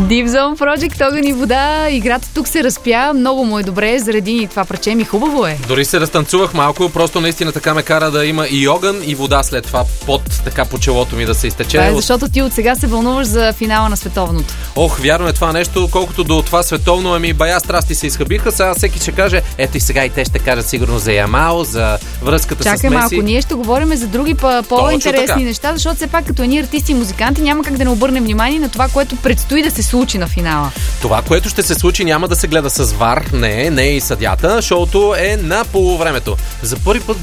Deep Zone Project, огън и вода. Играта тук се разпя. Много му е добре. Заради това парче ми хубаво е. Дори се разтанцувах малко. Просто наистина така ме кара да има и огън и вода след това под така по челото ми да се изтече. Това е защото ти от сега се вълнуваш за финала на световното. Ох, вярно е това нещо. Колкото до това световно, бая страсти се изхабиха. Сега всеки ще каже, ето и сега и те ще кажат сигурно за Ямал, за връзката с Меси. Чакай малко, ние ще говорим за други по-интересни неща, защото все пак като едни артисти и музиканти няма как да не обърнем внимание на това, което предстои да се случи на финала. Това, което ще се случи, няма да се гледа с ВАР, не и съдята. Шоуто е на полувремето. За първи път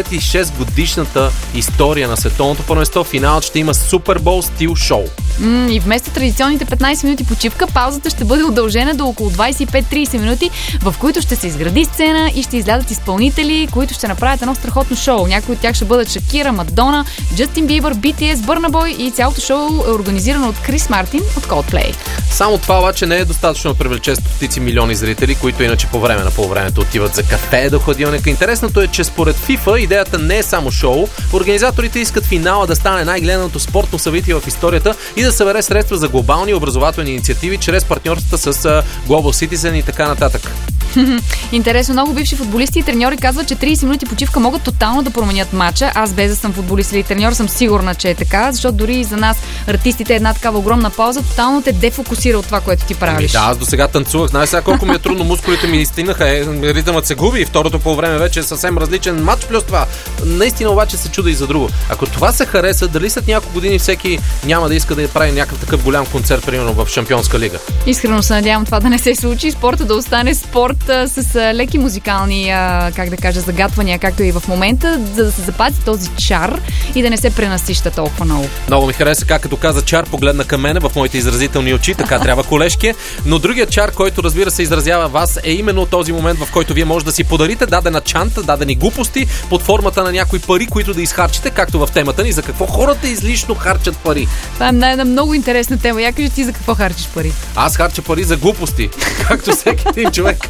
96 годишната история на световното първенство, финалът ще има Супербол стил шоу. И вместо традиционните 15 минути почивка, паузата ще бъде удължена до около 25-30 минути, в които ще се изгради сцена и ще излязат изпълнители, които ще направят едно страхотно шоу. Някои от тях ще бъдат Шакира, Мадона, Джастин Бибър, BTS, Burna Boy и цялото шоу е организирано от Крис Мартин от Coldplay. Само това обаче не е достатъчно да привлече стотици милиони зрители, които иначе по време на полувремето отиват за кафе до хладилника. Интересното е, че според FIFA идеята не е само шоу. Организаторите искат финала да стане най-гледаното спортно събитие в историята и да събере средства за глобални образователни инициативи чрез партньорствата с Global Citizen и така нататък. Интересно, много бивши футболисти и треньори казват, че 30 минути почивка могат тотално да променят матча. Аз без да съм футболист или треньор съм сигурна, че е така, защото дори и за нас артистите една такава огромна пауза тотално те дефокусира от това, което ти правиш. Да, аз до сега танцувах. Знаеш сега колко ми е трудно, мускулите ми стигнаха, ритъмът се губи и второто полувреме вече е съвсем различен матч плюс това. Наистина обаче се чуда и за друго. Ако това се хареса, дали след няколко години всеки няма да иска да прави някакъв такъв голям концерт, примерно в Шампионска лига? Искрено се надявам това да не се случи, спорта да остане спорт с леки музикални, загатвания, както и в момента, за да се запази този чар и да не се пренасища толкова много. Много ми хареса как като каза чар, погледна към мене в моите изразителни очи, така трябва колежки. Но другият чар, който разбира се изразява вас, е именно този момент, в който вие може да си подарите дадена чанта, дадени глупости под формата на някои пари, които да изхарчите, както в темата ни, за какво хората излишно харчат пари. Това е една много интересна тема. Я кажи ти за какво харчиш пари? Аз харча пари за глупости, както всеки един човек.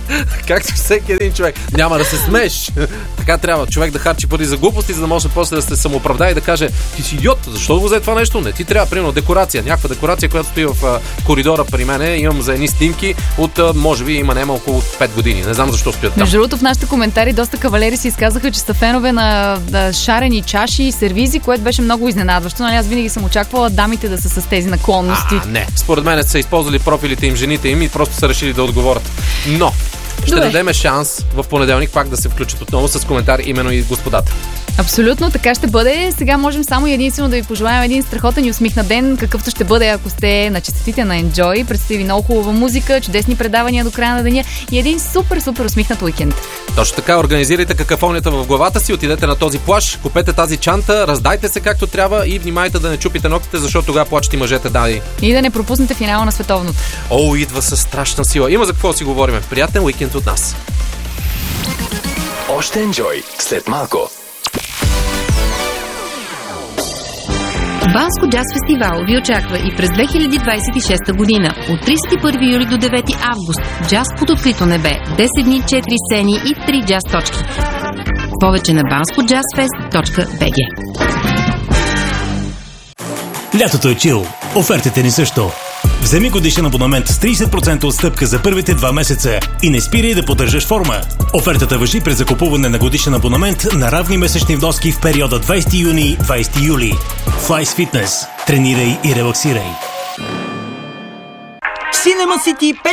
Няма да се смееш. Така трябва човек да харчи пари за глупости, за да може после да се самооправда и да каже, ти си идиот, защо го взе това нещо? Не, ти трябва, примерно, декорация. Някаква декорация, която стои в коридора при мене. Имам за едни снимки от, може би, има нема около 5 години. Не знам защо стоят там. Между другото, в нашите коментари доста кавалери си изказаха, че са фенове на шарени чаши и сервизи, което беше много изненадващо. Нали, аз винаги съм очаквала дамите да са с тези наклонности. Не. Според мен са използвали профилите им, жените им и просто са решили да отговорят. Но ще дадем шанс в понеделник пак да се включат отново с коментар именно и господата. Абсолютно, така ще бъде. Сега можем само и единствено да ви пожелаем един страхотен и усмихнат ден, какъвто ще бъде, ако сте на честотите на Enjoy. Предстои ви много хубава музика, чудесни предавания до края на деня и един супер усмихнат уикенд. Точно така, организирайте какафонията в главата си, отидете на този плаж, купете тази чанта, раздайте се както трябва и внимайте да не чупите ногтите, защото тогава плачат и мъжете, И да не пропуснете финала на световното. Идва със страшна сила. Има за какво да си говорим. Приятен уикенд от нас. Още Enjoy след малко. Банско джаз фестивал ви очаква и през 2026 година. От 31 юли до 9 август. Джаз под открито небе. 10 дни, 4 сцени и 3 джаз точки. Повече на banskojazzfest.bg. Лятото е чил. Офертите ни също. Вземи годишен абонамент с 30% отстъпка за първите 2 месеца и не спирай да поддържаш форма. Офертата важи през закупуване на годишен абонамент на равни месечни вноски в периода 20 юни – 20 юли. Flies Fitness. Тренирай и релаксирай. Cinema City